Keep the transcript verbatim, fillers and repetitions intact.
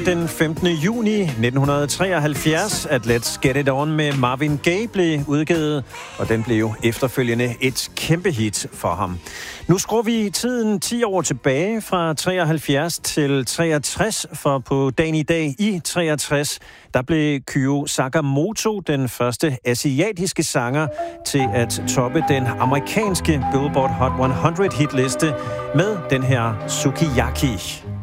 Den femtende juni nitten treoghalvfjerds, at Let's Get It On med Marvin Gaye blev udgivet, og den blev efterfølgende et kæmpe hit for ham. Nu skruer vi tiden ti år tilbage fra treoghalvfjerds til treogtres, for på dagen i dag i treogtres, der blev Kyo Sakamoto den første asiatiske sanger til at toppe den amerikanske Billboard Hot hundrede hitliste med den her Sukiyaki.